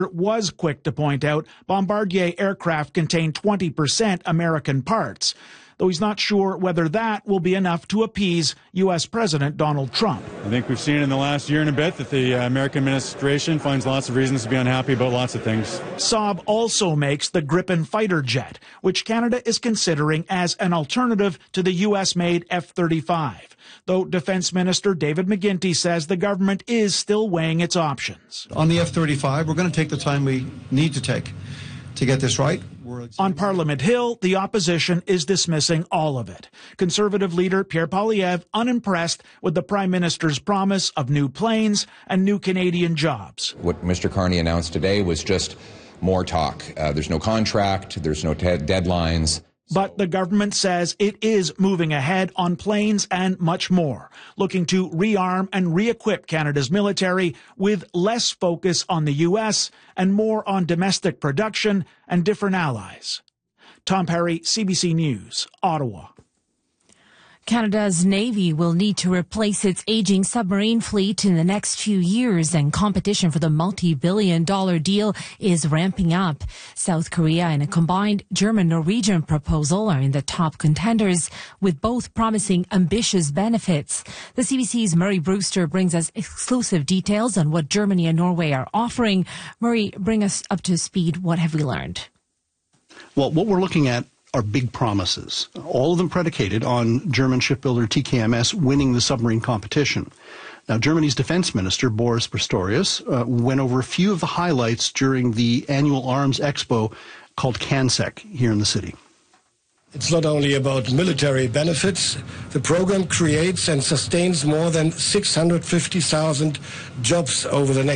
was quick to point out Bombardier aircraft contain 20% American parts, though he's not sure whether that will be enough to appease U.S. President Donald Trump. I think we've seen in the last year and a bit that the American administration finds lots of reasons to be unhappy about lots of things. Saab also makes the Gripen fighter jet, which Canada is considering as an alternative to the U.S.-made F-35, though Defense Minister David McGuinty says the government is still weighing its options. On the F-35, we're going to take the time we need to take to get this right. On Parliament Hill, the opposition is dismissing all of it. Conservative leader Pierre Poilievre unimpressed with the Prime Minister's promise of new planes and new Canadian jobs. What Mr. Carney announced today was just more talk. There's no contract, there's no deadlines. But the government says it is moving ahead on planes and much more, looking to rearm and re-equip Canada's military with less focus on the U.S. and more on domestic production and different allies. Tom Perry, CBC News, Ottawa. Canada's Navy will need to replace its aging submarine fleet in the next few years, and competition for the multi-billion-dollar deal is ramping up. South Korea and a combined German-Norwegian proposal are in the top contenders, with both promising ambitious benefits. The CBC's Murray Brewster brings us exclusive details on what Germany and Norway are offering. Murray, bring us up to speed. What have we learned? Well, what we're looking at are big promises, all of them predicated on German shipbuilder TKMS winning the submarine competition. Now, Germany's defense minister, Boris Pistorius, went over a few of the highlights during the annual arms expo called CANSEC here in the city. It's not only about military benefits. The program creates and sustains more than 650,000 jobs over the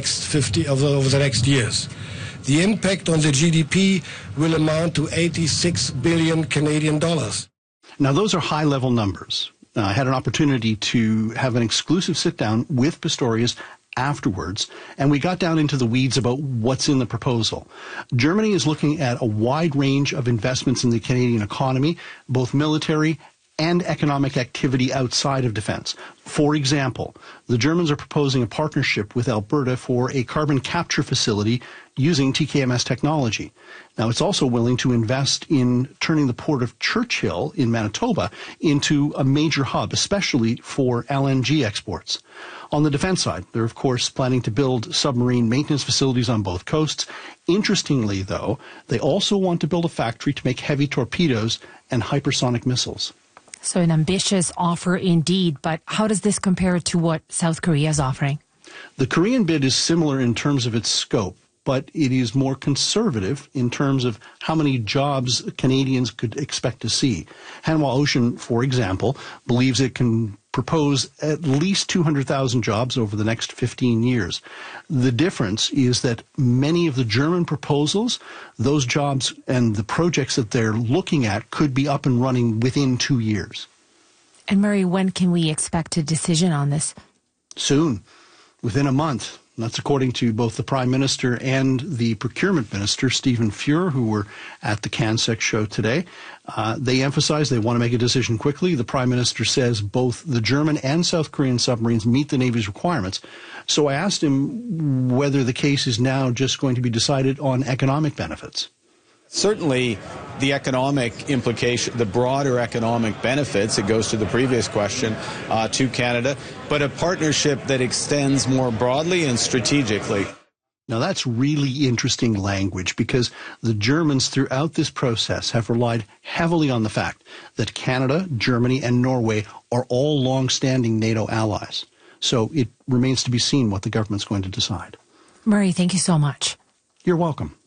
next years. The impact on the GDP will amount to 86 billion Canadian dollars. Now, those are high-level numbers. I had an opportunity to have an exclusive sit-down with Pistorius afterwards, and we got down into the weeds about what's in the proposal. Germany is looking at a wide range of investments in the Canadian economy, both military and economic activity outside of defense. For example, the Germans are proposing a partnership with Alberta for a carbon capture facility using TKMS technology. Now, it's also willing to invest in turning the port of Churchill in Manitoba into a major hub, especially for LNG exports. On the defense side, they're, of course, planning to build submarine maintenance facilities on both coasts. Interestingly, though, they also want to build a factory to make heavy torpedoes and hypersonic missiles. So an ambitious offer indeed, but how does this compare to what South Korea is offering? The Korean bid is similar in terms of its scope, but it is more conservative in terms of how many jobs Canadians could expect to see. Hanwha Ocean, for example, believes it can propose at least 200,000 jobs over the next 15 years. The difference is that many of the German proposals, those jobs and the projects that they're looking at could be up and running within 2 years. And Murray, when can we expect a decision on this? Soon, within a month. That's according to both the Prime Minister and the Procurement Minister, Stephen Fuhr, who were at the CANSEC show today. They emphasize they want to make a decision quickly. The Prime Minister says both the German and South Korean submarines meet the Navy's requirements. So I asked him whether the case is now just going to be decided on economic benefits. Certainly, the economic implication, the broader economic benefits, it goes to the previous question, to Canada, but a partnership that extends more broadly and strategically. Now, that's really interesting language because the Germans throughout this process have relied heavily on the fact that Canada, Germany, and Norway are all long-standing NATO allies. So it remains to be seen what the government's going to decide. Murray, thank you so much. You're welcome.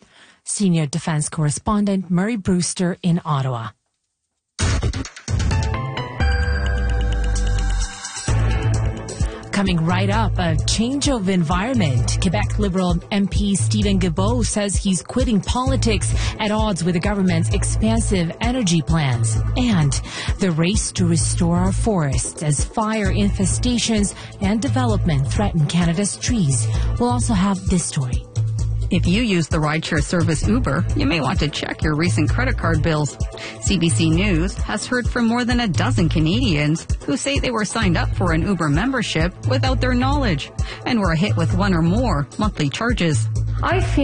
Senior Defense Correspondent Murray Brewster in Ottawa. Coming right up, a change of environment. Quebec Liberal MP Stephen Guilbeault says he's quitting politics at odds with the government's expansive energy plans. And the race to restore our forests as fire infestations and development threaten Canada's trees. We'll also have this story. If you use the rideshare service Uber, you may want to check your recent credit card bills. CBC News has heard from more than a dozen Canadians who say they were signed up for an Uber membership without their knowledge and were hit with one or more monthly charges. I feel